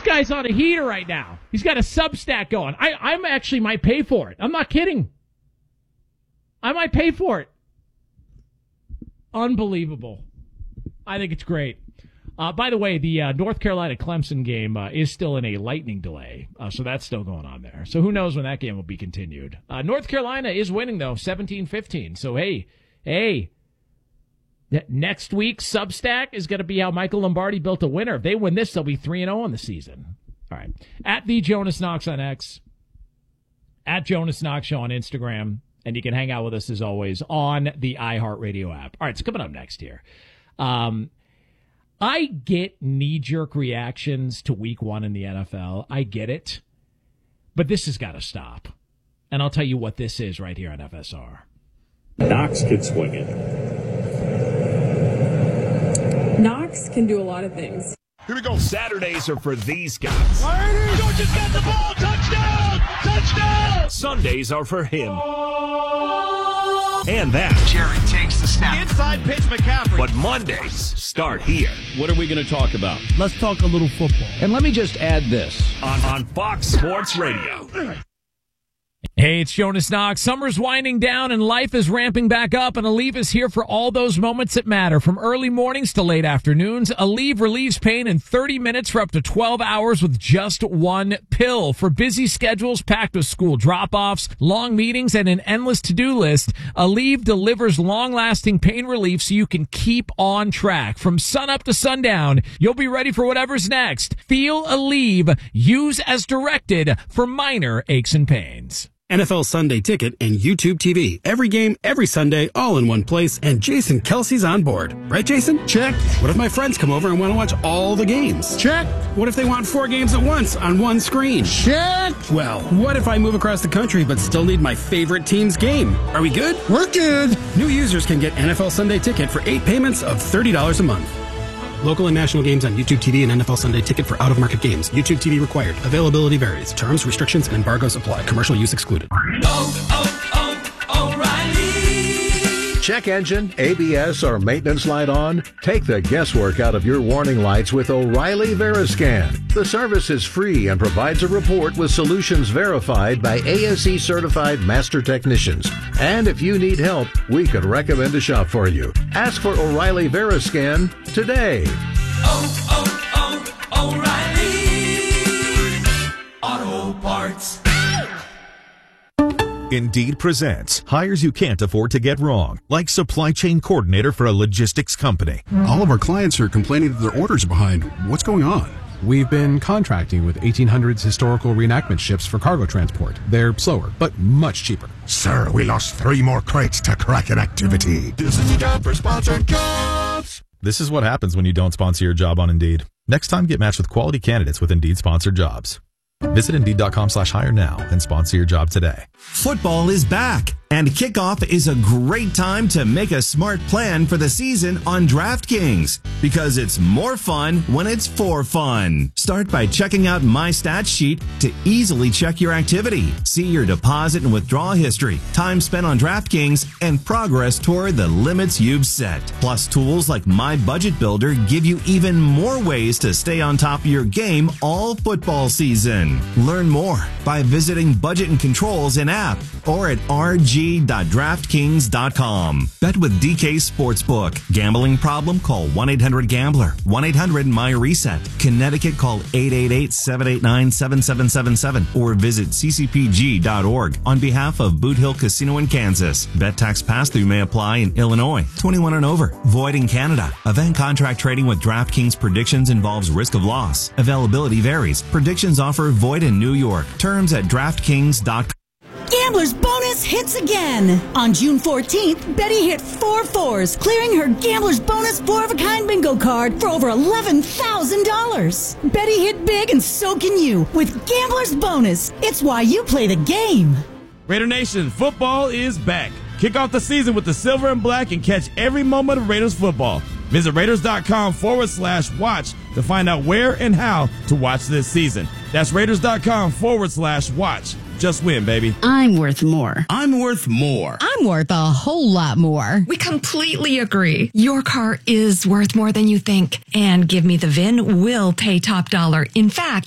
guy's on a heater right now. He's got a Substack going. I actually might pay for it. I'm not kidding. I might pay for it. Unbelievable. I think it's great. By the way, the North Carolina-Clemson game is still in a lightning delay, so that's still going on there. So who knows when that game will be continued. North Carolina is winning, though, 17-15. So, hey, next week's Substack is going to be how Michael Lombardi built a winner. If they win this, they'll be 3-0 on the season. All right. At the Jonas Knox on X, at Jonas Knox Show on Instagram, and you can hang out with us, as always, on the iHeartRadio app. All right, so coming up next here. I get knee-jerk reactions to week 1 in the NFL. I get it. But this has got to stop. And I'll tell you what this is right here on FSR. Knox can swing it. Knox can do a lot of things. Here we go. Saturdays are for these guys. Georgia's got the ball. Touchdown! Touchdown! Sundays are for him. And that. Jerry takes the snap. Inside pitch, McCaffrey. But Mondays start here. What are we going to talk about? Let's talk a little football. And let me just add this. On Fox Sports Radio. Hey, it's Jonas Knox. Summer's winding down and life is ramping back up, and Aleve is here for all those moments that matter. From early mornings to late afternoons, Aleve relieves pain in 30 minutes for up to 12 hours with just one pill. For busy schedules packed with school drop-offs, long meetings, and an endless to-do list, Aleve delivers long-lasting pain relief so you can keep on track. From sunup to sundown, you'll be ready for whatever's next. Feel Aleve. Use as directed for minor aches and pains. NFL Sunday Ticket and YouTube TV. Every game, every Sunday, all in one place, and Jason Kelsey's on board. Right, Jason? Check. What if my friends come over and want to watch all the games? Check. What if they want 4 games at once on one screen? Check. Well, what if I move across the country but still need my favorite team's game? Are we good? We're good. New users can get NFL Sunday Ticket for 8 payments of $30 a month. Local and national games on YouTube TV and NFL Sunday Ticket for out-of-market games. YouTube TV required. Availability varies. Terms, restrictions, and embargoes apply. Commercial use excluded. O'Reilly. Check engine, ABS, or maintenance light on? Take the guesswork out of your warning lights with O'Reilly Veriscan. The service is free and provides a report with solutions verified by ASE certified master technicians. And if you need help, we could recommend a shop for you. Ask for O'Reilly Veriscan today. O'Reilly Auto Parts. Indeed presents hires you can't afford to get wrong, like supply chain coordinator for a logistics company. All of our clients are complaining that their orders are behind. What's going on? We've been contracting with 1800s historical reenactment ships for cargo transport. They're slower, but much cheaper. Sir, we lost 3 more crates to Kraken activity. This is a job for sponsored jobs. This is what happens when you don't sponsor your job on Indeed. Next time, get matched with quality candidates with Indeed sponsored jobs. Visit Indeed.com/hire now and sponsor your job today. Football is back, and kickoff is a great time to make a smart plan for the season on DraftKings, because it's more fun when it's for fun. Start by checking out My Stats Sheet to easily check your activity, see your deposit and withdrawal history, time spent on DraftKings, and progress toward the limits you've set. Plus, tools like My Budget Builder give you even more ways to stay on top of your game all football season. Learn more by visiting Budget and Controls in app or at rg.draftkings.com. Bet with DK Sportsbook. Gambling problem? Call 1-800-GAMBLER. 1-800-MY-RESET. Connecticut, call 888-789-7777 or visit ccpg.org on behalf of Boot Hill Casino in Kansas. Bet tax pass-through may apply in Illinois. 21 and over. Void in Canada. Event contract trading with DraftKings predictions involves risk of loss. Availability varies. Predictions offer void in New York. Terms at DraftKings.com. Gambler's Bonus hits again. On June 14th, Betty hit 4 fours, clearing her Gambler's Bonus 4-of-a-kind bingo card for over $11,000. Betty hit big, and so can you with Gambler's Bonus. It's why you play the game. Raider Nation, football is back. Kick off the season with the silver and black and catch every moment of Raiders football. Visit Raiders.com/watch to find out where and how to watch this season. That's Raiders.com/watch. Just win, baby. I'm worth more. I'm worth more. I'm worth a whole lot more. We completely agree. Your car is worth more than you think. And Give Me the VIN will pay top dollar. In fact,